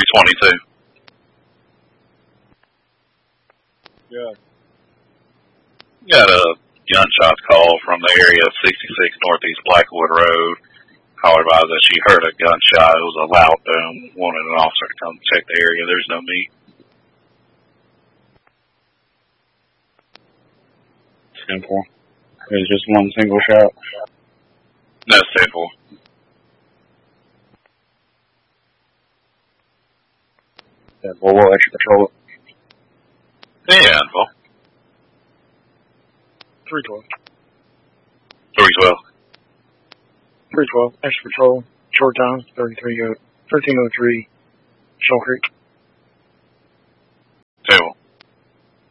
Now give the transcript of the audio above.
22. Yeah. Got a gunshot call from the area of 66 Northeast Blackwood Road. Caller advised that she heard a gunshot. It was a loud boom. Wanted an officer to come check the area. There's no need. 10-4. It was just one single shot. No, 10-4. Yeah, well, we'll extra patrol it. Yeah, well. 312. 312. 312. Extra patrol. Short time. 1303. Shoal Creek.